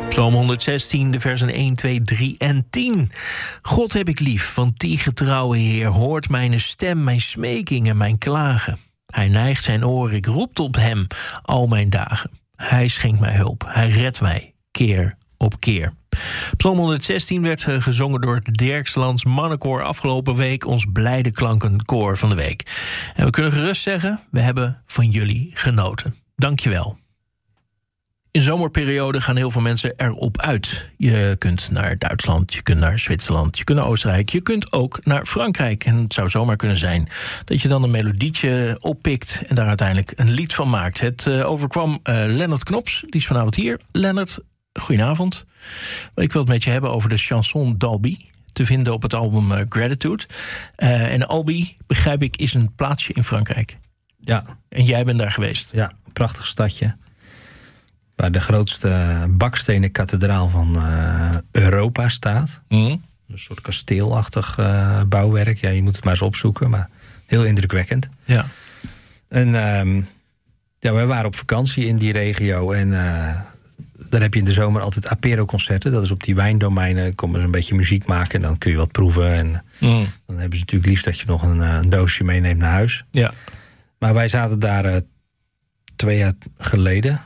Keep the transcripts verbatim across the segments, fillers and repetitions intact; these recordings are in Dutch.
Psalm honderdzestien, de versen één, twee, drie en tien. God heb ik lief, want die getrouwe Heer hoort mijn stem, mijn smeking en mijn klagen. Hij neigt zijn oor, ik roep tot hem al mijn dagen. Hij schenkt mij hulp, hij redt mij keer op keer. Psalm honderdzestien werd gezongen door het Derkslands Mannenkoor afgelopen week, ons blijde klankenkoor van de week. En we kunnen gerust zeggen, we hebben van jullie genoten. Dank je wel. In zomerperiode gaan heel veel mensen erop uit. Je kunt naar Duitsland, je kunt naar Zwitserland, je kunt naar Oostenrijk, je kunt ook naar Frankrijk. En het zou zomaar kunnen zijn dat je dan een melodietje oppikt en daar uiteindelijk een lied van maakt. Het uh, overkwam uh, Lennart Knops, die is vanavond hier. Lennart, goedenavond. Ik wil het met je hebben over de chanson d'Albi, te vinden op het album uh, Gratitude. Uh, en Albi, begrijp ik, is een plaatsje in Frankrijk. Ja. En jij bent daar geweest. Ja, een prachtig stadje. Waar de grootste bakstenen kathedraal van uh, Europa staat. Mm. Een soort kasteelachtig uh, bouwwerk. Ja, je moet het maar eens opzoeken, maar heel indrukwekkend. Ja. En um, ja, wij waren op vakantie in die regio. En uh, daar heb je in de zomer altijd apero-concerten. Dat is op die wijndomeinen. Komen ze een beetje muziek maken en dan kun je wat proeven. En mm. dan hebben ze natuurlijk lief dat je nog een, een doosje meeneemt naar huis. Ja. Maar wij zaten daar uh, twee jaar geleden...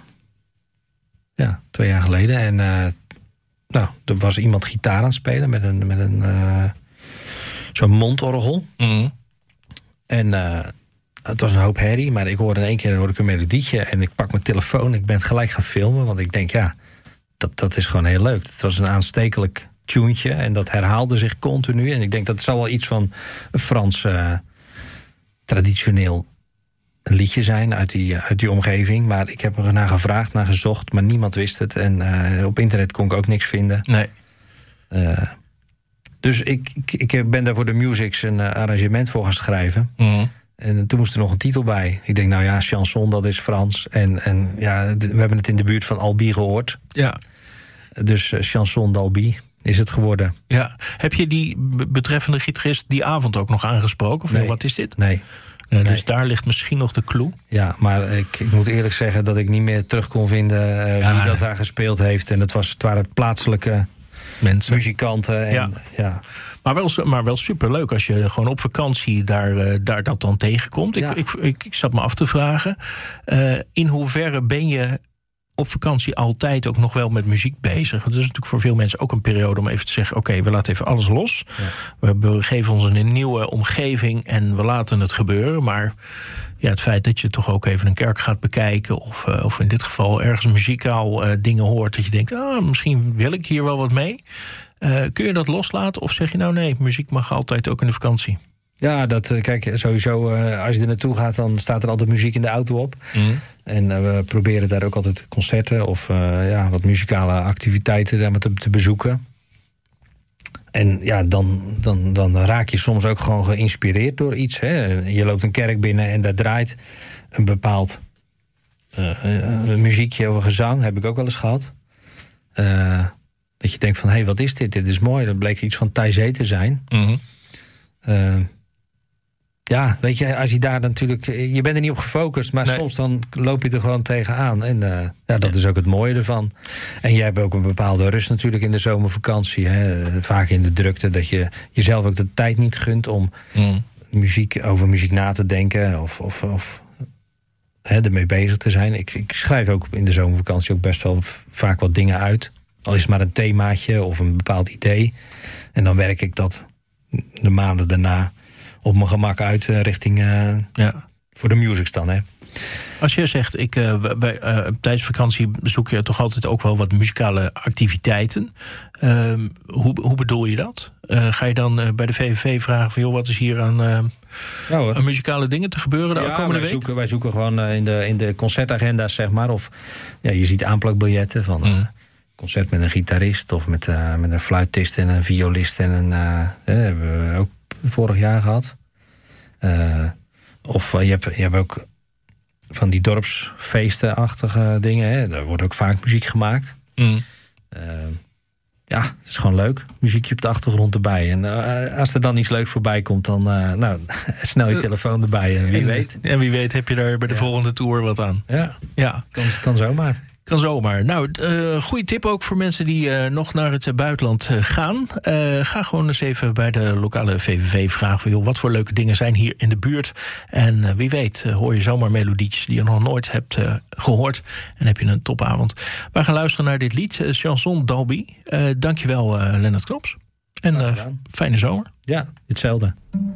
Ja, twee jaar geleden. En uh, nou, er was iemand gitaar aan het spelen met een, met een uh, zo'n mondorgel. Mm. En uh, het was een hoop herrie, maar ik hoorde in één keer hoorde ik een melodietje. En ik pak mijn telefoon, ik ben het gelijk gaan filmen. Want ik denk, ja, dat, dat is gewoon heel leuk. Het was een aanstekelijk tuentje en dat herhaalde zich continu. En ik denk, dat zal wel iets van een Frans uh, traditioneel een liedje zijn uit die, uit die omgeving. Maar ik heb er naar gevraagd, naar gezocht, maar niemand wist het. En uh, op internet kon ik ook niks vinden. Nee. Uh, dus ik, ik, ik ben daar voor de Musics een uh, arrangement voor gaan schrijven. Mm. En toen moest er nog een titel bij. Ik denk, nou ja, chanson, dat is Frans. En, en ja, we hebben het in de buurt van Albi gehoord. Ja. Dus uh, chanson d'Albi is het geworden. Ja. Heb je die betreffende gitarist die avond ook nog aangesproken? Of nee. Wat is dit? Nee. Uh, nee. Dus daar ligt misschien nog de clue. Ja, maar ik, ik moet eerlijk zeggen dat ik niet meer terug kon vinden uh, ja, wie dat daar gespeeld heeft. En het, was, het waren plaatselijke mensen, muzikanten. En, ja. Ja. Maar wel, maar wel superleuk als je gewoon op vakantie daar, uh, daar dat dan tegenkomt. Ja. Ik, ik, ik, ik zat me af te vragen, uh, in hoeverre ben je op vakantie altijd ook nog wel met muziek bezig? Dat is natuurlijk voor veel mensen ook een periode om even te zeggen, oké, okay, we laten even alles los. Ja. We begeven ons in een nieuwe omgeving en we laten het gebeuren. Maar ja, het feit dat je toch ook even een kerk gaat bekijken, of, uh, of in dit geval ergens muzikaal uh, dingen hoort, dat je denkt, ah, misschien wil ik hier wel wat mee. Uh, kun je dat loslaten of zeg je nou nee, muziek mag altijd ook in de vakantie? Ja, dat, kijk, sowieso uh, als je er naartoe gaat, dan staat er altijd muziek in de auto op. Mm. En uh, we proberen daar ook altijd concerten of uh, ja, wat muzikale activiteiten te, te bezoeken. En ja, dan, dan, dan raak je soms ook gewoon geïnspireerd door iets. Hè. Je loopt een kerk binnen en daar draait een bepaald uh, een muziekje of een gezang, heb ik ook wel eens gehad. Uh, dat je denkt van, hé, hey, wat is dit? Dit is mooi. Dat bleek iets van Taizé te zijn. Mm-hmm. Uh, Ja, weet je, als je daar natuurlijk... Je bent er niet op gefocust, maar nee. soms dan loop je er gewoon tegenaan. En uh, ja, dat is ook het mooie ervan. En jij hebt ook een bepaalde rust natuurlijk in de zomervakantie. Hè? Vaak in de drukte, dat je jezelf ook de tijd niet gunt om mm. muziek, over muziek na te denken. Of, of, of hè, ermee bezig te zijn. Ik, ik schrijf ook in de zomervakantie ook best wel vaak wat dingen uit. Al is het maar een themaatje of een bepaald idee. En dan werk ik dat de maanden daarna op mijn gemak uit uh, richting uh, ja. voor de musics dan, hè. Als je zegt, ik, uh, bij, uh, tijdens vakantie bezoek je toch altijd ook wel wat muzikale activiteiten. Uh, hoe, hoe bedoel je dat? Uh, ga je dan uh, bij de V V V vragen van, joh, wat is hier aan, uh, ja, aan muzikale dingen te gebeuren de ja, komende wij week? Zoeken, wij zoeken gewoon uh, in, de, in de concertagenda's, zeg maar. Of ja, je ziet aanplakbiljetten van een mm. concert met een gitarist of met, uh, met een fluitist en een violist en een uh, uh, hebben we ook vorig jaar gehad. Uh, of uh, je, hebt, je hebt ook van die dorpsfeesten-achtige dingen. Hè? Daar wordt ook vaak muziek gemaakt. Mm. Uh, ja, het is gewoon leuk. Muziekje op de achtergrond erbij. En uh, als er dan iets leuks voorbij komt, dan uh, nou, snel je telefoon erbij. En wie en, weet. En wie weet heb je daar bij de ja. volgende tour wat aan. Ja, ja. Kan, kan zomaar. Kan zomaar. Nou, uh, goede tip ook voor mensen die uh, nog naar het buitenland uh, gaan. Uh, ga gewoon eens even bij de lokale V V V vragen van, joh, wat voor leuke dingen zijn hier in de buurt. En uh, wie weet uh, hoor je zomaar melodietjes die je nog nooit hebt uh, gehoord. En heb je een topavond. Wij gaan luisteren naar dit lied, uh, Chanson d'Albi. Uh, dankjewel uh, Lennart Knops. En uh, fijne zomer. Ja, hetzelfde.